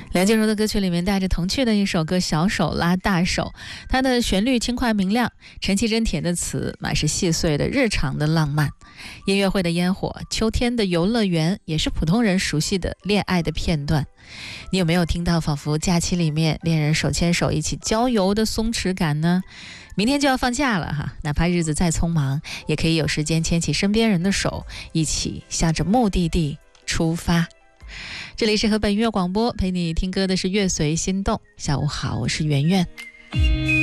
梁静茹的歌曲里面带着童趣的一首歌《小手拉大手》，它的旋律轻快明亮，陈绮贞填的词满是细碎的日常的浪漫。音乐会的烟火，秋天的游乐园，也是普通人熟悉的恋爱的片段。你有没有听到仿佛假期里面恋人手牵手一起郊游的松弛感呢？明天就要放假了哈，哪怕日子再匆忙，也可以有时间牵起身边人的手，一起向着目的地出发。这里是河北音乐广播，陪你听歌的是乐随心动。下午好，我是圆圆。